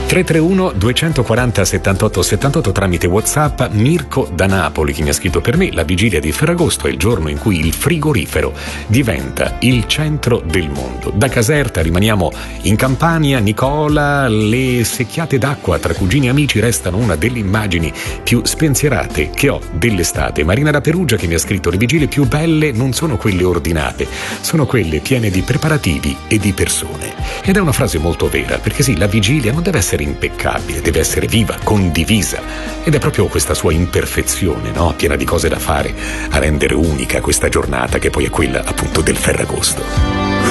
331 240 78 78 tramite WhatsApp. Mirko da Napoli che mi ha scritto: per me la vigilia di Ferragosto è il giorno in cui il frigorifero diventa il centro del mondo. Da Caserta rimaniamo in Campania. Nicola: le secchiate d'acqua tra cugini e amici restano una delle immagini più spensierate che ho dell'estate. Marina da Perugia che mi ha scritto: le vigilie più belle non sono quelle ordinate, sono quelle piene di preparativi e di persone. Ed è una frase molto vera, perché sì, la vigilia non deve essere impeccabile, deve essere viva, condivisa, ed è proprio questa sua imperfezione, no? Piena di cose da fare, a rendere unica questa giornata che poi è quella appunto del Ferragosto.